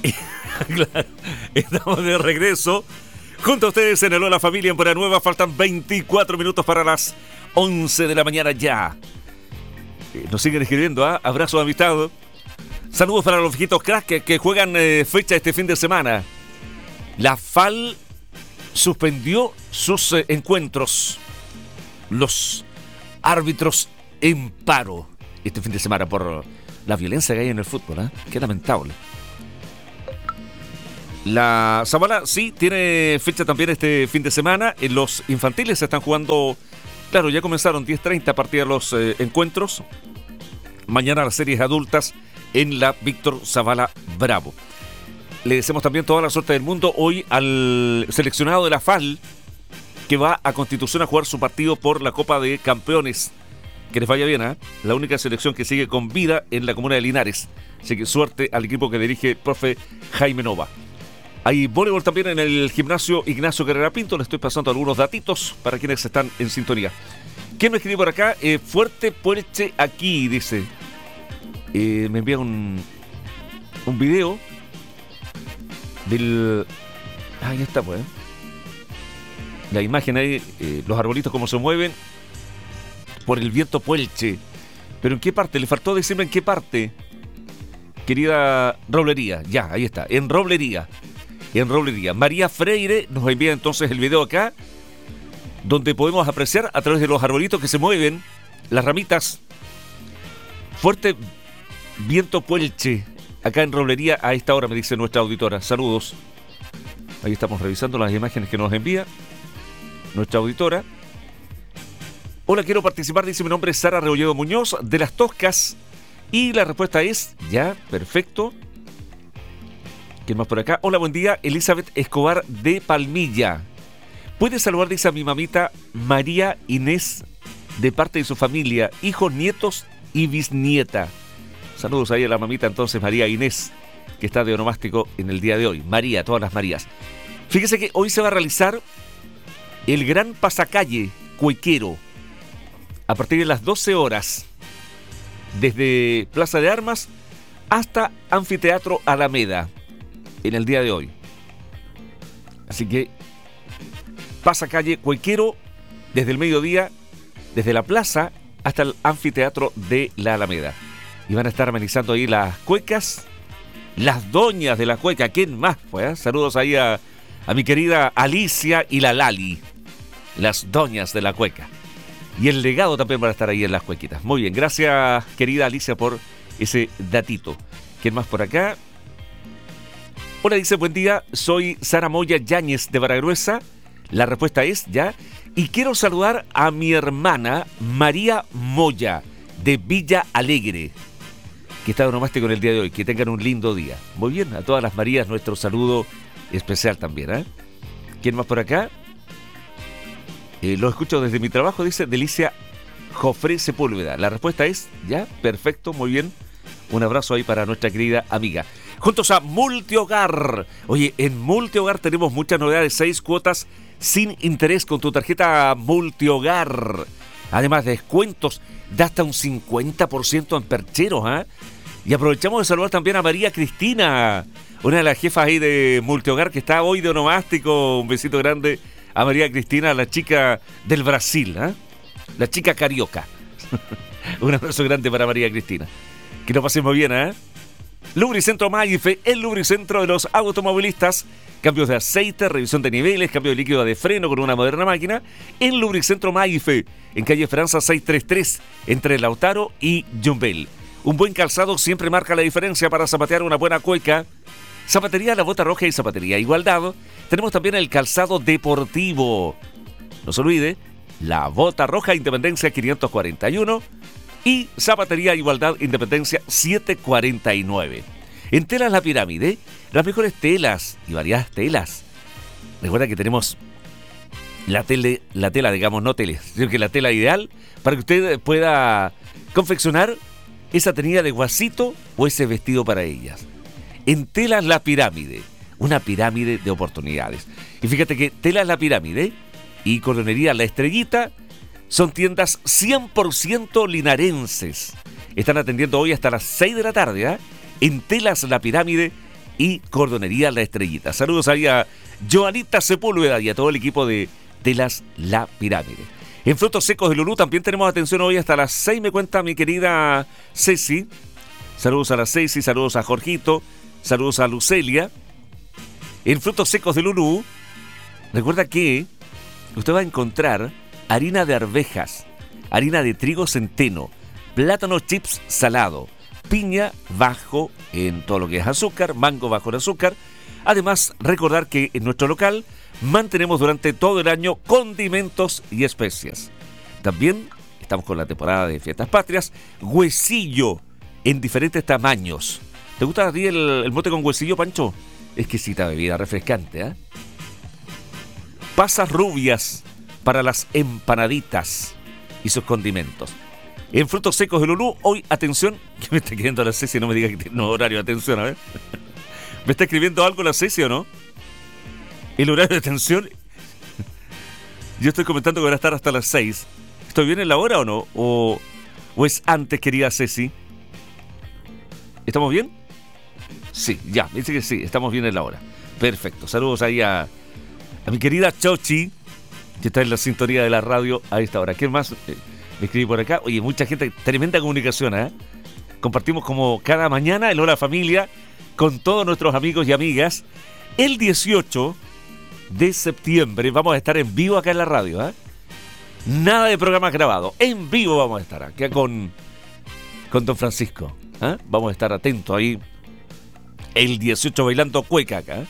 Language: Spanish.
Claro, estamos de regreso junto a ustedes en el Hola Familia en Buena Nueva. Faltan 24 minutos para las 11 de la mañana ya. Nos siguen escribiendo, abrazo de amistad. Saludos para los viejitos cracks que juegan fecha este fin de semana. La FAL suspendió sus encuentros. Los árbitros en paro este fin de semana por la violencia que hay en el fútbol. Qué lamentable. La Zavala sí tiene fecha también este fin de semana. En los infantiles se están jugando. Claro, ya comenzaron 10:30 a partir de los encuentros. Mañana las series adultas en la Víctor Zavala Bravo. Le deseamos también toda la suerte del mundo hoy al seleccionado de la FAL que va a Constitución a jugar su partido por la Copa de Campeones. Que les vaya bien, la única selección que sigue con vida en la comuna de Linares. Así que suerte al equipo que dirige el profe Jaime Nova. Hay voleibol también en el gimnasio Ignacio Guerrera Pinto. Le estoy pasando algunos datitos para quienes están en sintonía. ¿Quién me escribe por acá? Fuerte Puelche aquí, dice. Me envía un video del... Ahí está, pues. La imagen ahí, los arbolitos como se mueven por el viento Puelche. ¿Pero en qué parte? Le faltó decirme en qué parte. Querida Roblería. Ya, ahí está. En Roblería. María Freire nos envía entonces el video acá, donde podemos apreciar a través de los arbolitos que se mueven, las ramitas. Fuerte viento Puelche, acá en Roblería a esta hora, me dice nuestra auditora. Saludos. Ahí estamos revisando las imágenes que nos envía nuestra auditora. Hola, quiero participar, dice, mi nombre es Sara Rebolledo Muñoz, de Las Toscas. Y la respuesta es, ya, perfecto. ¿Quién más por acá? Hola, buen día, Elizabeth Escobar de Palmilla. Puede saludar, dice, a mi mamita María Inés, de parte de su familia, hijos, nietos y bisnieta. Saludos ahí a la mamita entonces, María Inés, que está de onomástico en el día de hoy. María, todas las Marías. Fíjese que hoy se va a realizar el gran pasacalle cuequero a partir de las 12 horas, desde Plaza de Armas hasta Anfiteatro Alameda, en el día de hoy. Así que pasacalle cuequero desde el mediodía, desde la plaza hasta el Anfiteatro de la Alameda. Y van a estar amenizando ahí las cuecas, las doñas de la cueca. ¿Quién más fue? Saludos ahí a mi querida Alicia y la Lali, las doñas de la cueca. Y el legado también van a estar ahí en las cuequitas. Muy bien, gracias querida Alicia por ese datito. ¿Quién más por acá? Hola, dice, buen día, soy Sara Moya Yáñez de Baragruesa. La respuesta es ya. Y quiero saludar a mi hermana María Moya de Villa Alegre, que está de onomástico en el día de hoy. Que tengan un lindo día. Muy bien, a todas las Marías nuestro saludo especial también. ¿Quién más por acá? Lo escucho desde mi trabajo, dice Delicia Jofré Sepúlveda. La respuesta es ya, perfecto, muy bien. Un abrazo ahí para nuestra querida amiga. Juntos a Multihogar. Oye, en Multihogar tenemos muchas novedades. 6 cuotas sin interés con tu tarjeta Multihogar. Además de descuentos de hasta un 50% en percheros. Y aprovechamos de saludar también a María Cristina, una de las jefas ahí de Multihogar que está hoy de onomástico. Un besito grande a María Cristina, la chica del Brasil, la chica carioca. Un abrazo grande para María Cristina. Que lo pasemos bien, Lubricentro Maife, el lubricentro de los automovilistas. Cambios de aceite, revisión de niveles, cambio de líquido de freno con una moderna máquina. En Lubricentro Maife, en calle Esperanza 633, entre Lautaro y Yumbel. Un buen calzado siempre marca la diferencia para zapatear una buena cueca. Zapatería La Bota Roja y Zapatería Igualdad. Tenemos también el calzado deportivo. No se olvide, La Bota Roja, Independencia 541 y Zapatería Igualdad, Independencia 749. En Telas La Pirámide, las mejores telas y variadas telas. Recuerda que tenemos la tela, digamos, no teles, sino que la tela ideal para que usted pueda confeccionar esa tenida de guasito o ese vestido para ellas. En Telas La Pirámide, una pirámide de oportunidades. Y fíjate que Telas La Pirámide y Colonería La Estrellita son tiendas 100% linarenses. Están atendiendo hoy hasta las 6 de la tarde, en Telas La Pirámide y Cordonería La Estrellita. Saludos ahí a Joanita Sepúlveda y a todo el equipo de Telas La Pirámide. En Frutos Secos de Lulú también tenemos atención hoy hasta las 6, me cuenta mi querida Ceci. Saludos a la Ceci, saludos a Jorgito, saludos a Lucelia. En Frutos Secos de Lulú, recuerda que usted va a encontrar harina de arvejas, harina de trigo centeno, plátano chips salado, piña bajo en todo lo que es azúcar, mango bajo en azúcar. Además, recordar que en nuestro local mantenemos durante todo el año condimentos y especias. También estamos con la temporada de Fiestas Patrias, huesillo en diferentes tamaños. ¿Te gusta a ti el mote con huesillo, Pancho? Exquisita bebida, refrescante, ¿eh? Pasas rubias para las empanaditas y sus condimentos. En Frutos Secos de Lulú, hoy, atención, que me está queriendo la Ceci, no me diga que tiene un horario, atención, a ver. ¿Me está escribiendo algo la Ceci o no? ¿El horario de atención? Yo estoy comentando que van a estar hasta las 6. ¿Estoy bien en la hora o no? ¿O es antes, querida Ceci? ¿Estamos bien? Sí, ya, me dice que sí, estamos bien en la hora. Perfecto, saludos ahí a mi querida Chochi, que está en la sintonía de la radio a esta hora. ¿Quién más me escribe por acá? Oye, mucha gente, tremenda comunicación, ¿eh? Compartimos como cada mañana el Hola Familia con todos nuestros amigos y amigas. El 18 de septiembre vamos a estar en vivo acá en la radio, ¿eh? Nada de programas grabados, en vivo vamos a estar acá con Don Francisco, ¿eh? Vamos a estar atentos ahí el 18 bailando cueca acá, ¿eh?